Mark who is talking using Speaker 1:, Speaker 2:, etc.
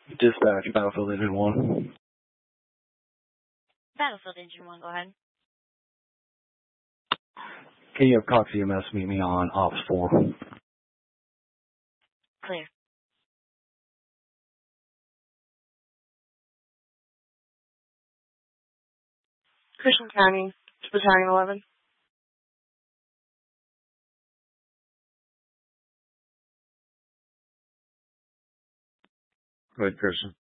Speaker 1: Dispatch, Battlefield Engine 1.
Speaker 2: Battlefield Engine 1, go ahead.
Speaker 1: Can you have Cox EMS meet me on Ops 4?
Speaker 2: Clear.
Speaker 3: Christian County, Battalion 11.
Speaker 4: Go ahead, Christian.